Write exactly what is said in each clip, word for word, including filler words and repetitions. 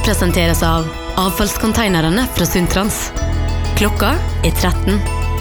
presenteres av avfallskonteinerne fra Sundtrans. Klokka er tretten.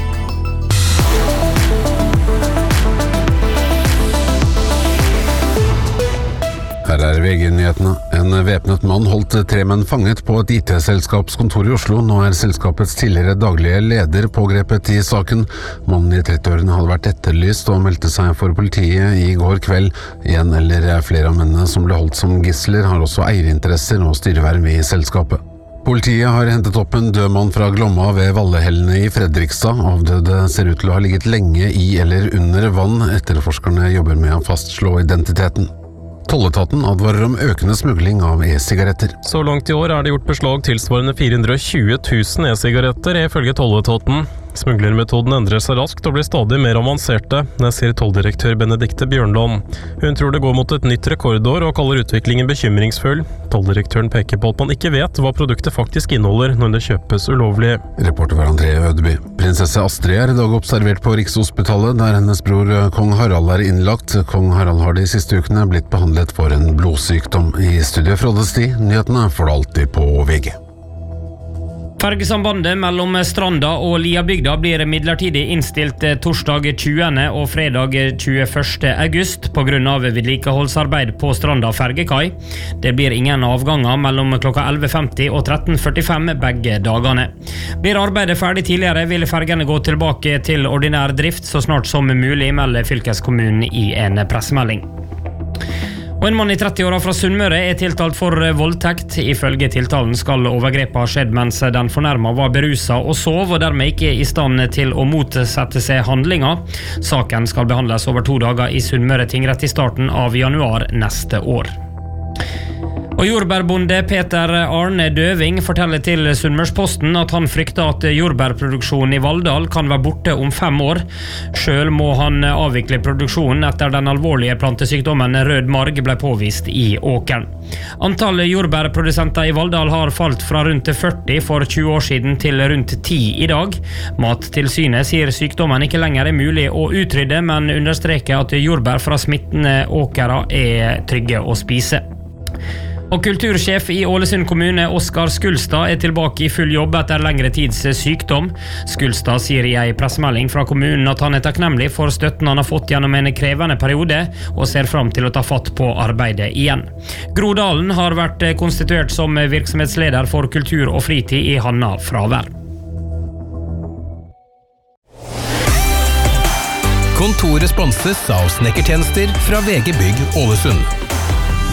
Her er V G-nyhetene. En væpnet mann holdt tre menn fanget på et I T-selskapskontor i Oslo. Nå er selskapets tidligere daglige leder pågrepet i saken. Mannen i trettiårene hadde vært etterlyst og meldte seg for politiet i går kveld. En eller flere av mennene som ble holdt som gisler har også eierinteresser og styreverv i selskapet. Politiet har hentet opp en død mann fra Glomma ved Vallehellene i Fredrikstad. Avdøde ser ut til å ha ligget lenge i eller under vann. Etterforskerne jobber med å fastslå identiteten. Tolletaten advarer om økende smugling av e-sigaretter. Så langt i år er det gjort beslag tilsvarende fire hundre og tjue tusen e-sigaretter, ifølge Tolletaten. Smuglermetoden endrer seg raskt og blir stadig mer avanserte, det sier tolldirektør Benedikte Bjørnland. Hun tror det går mot et nytt rekordår og kaller utviklingen bekymringsfull. Tolldirektøren peker på at man ikke vet hva produktet faktisk inneholder når det kjøpes ulovlig. Reporter var André Ødeby. Prinsesse Astrid er i dag observert på Rikshospitalet, der hennes bror Kong Harald er innlagt. Kong Harald har de siste ukene blitt behandlet for en blodsykdom. I studiet Frode Sti, nyhetene får du alltid på V G. Fergesambandet mellom Stranda og Liabygda blir midlertidig innstilt torsdag tjuende og fredag tjueførste august på grunn av vedlikeholdsarbeid på Stranda fergekai. Det blir ingen avganger mellom klokka elleve femti og tretten førtifem begge dagene. Blir arbeidet ferdig tidligere, vil fergene gå tilbake til ordinær drift så snart som mulig, melder fylkeskommunen i en pressemelding. Og en mann i trettiåra fra Sunnmøre er tiltalt for voldtekt. Ifølge tiltalen skal overgrepet ha skjedd mens den fornærmede var beruset og sov, og dermed ikke i stand til å motsette seg handlinger. Saken skal behandles over to dager i Sunnmøre tingrett i starten av januar neste år. Og jordbærbonde Peter Arne Døving forteller til Sunnmørsposten at han frykter at jordbærproduksjonen i Valldal kan være borte om fem år. Selv må han avvikle produksjonen etter den alvorlige plantesykdommen rød marg ble påvist i åkeren. Antallet jordbærprodusenter i Valldal har falt fra rundt førti for tjue år siden til rundt ti i dag. Mattilsynet sier sykdommen ikke lenger er mulig å utrydde, men understreker at jordbær fra smittende åkere er trygge å spise. Og kultursjef i Ålesund kommune, Oskar Skulstad, er tilbake i full jobb etter lengre tids sykdom. Skulstad sier i en pressemelding fra kommunen at han er takknemlig for støtten han har fått gjennom en krevende periode, og ser fram til å ta fatt på arbeidet igjen. Gro Dalen har vært konstituert som virksomhetsleder for kultur og fritid i Hanna fravær. Kontoret sponses av snekkertjenester fra V G Bygg Ålesund.